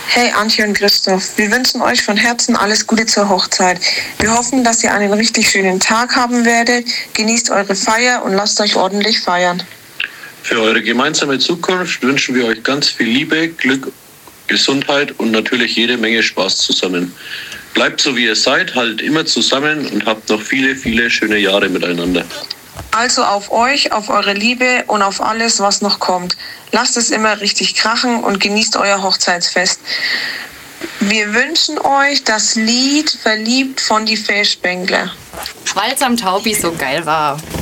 Hey Antje und Christoph, wir wünschen euch von Herzen alles Gute zur Hochzeit. Wir hoffen, dass ihr einen richtig schönen Tag haben werdet. Genießt eure Feier und lasst euch ordentlich feiern. Für eure gemeinsame Zukunft wünschen wir euch ganz viel Liebe, Glück, Gesundheit und natürlich jede Menge Spaß zusammen. Bleibt so wie ihr seid, haltet immer zusammen und habt noch viele, viele schöne Jahre miteinander. Also auf euch, auf eure Liebe und auf alles, was noch kommt. Lasst es immer richtig krachen und genießt euer Hochzeitsfest. Wir wünschen euch das Lied Verliebt von die Festbänkler. Weil's am Taubi so geil war.